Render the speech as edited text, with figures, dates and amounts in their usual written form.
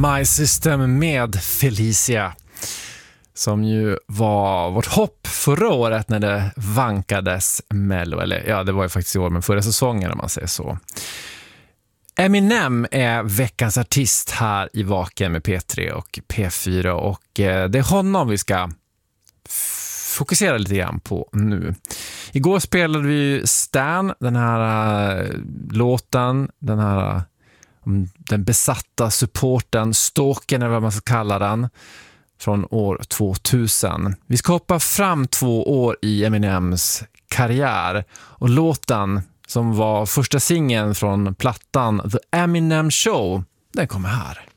My System med Felicia, som ju var vårt hopp förra året när det vankades Mello, eller ja, det var ju faktiskt i år, men förra säsongen om man säger så. Eminem är veckans artist här i Vaken med P3 och P4, och det är honom vi ska fokusera lite grann på nu. Igår spelade vi Stan, den här låten, den besatta supporten, stalken eller vad man ska kalla den, från år 2000. Vi ska hoppa fram 2 år i Eminems karriär, och låten som var första singeln från plattan The Eminem Show, den kommer här.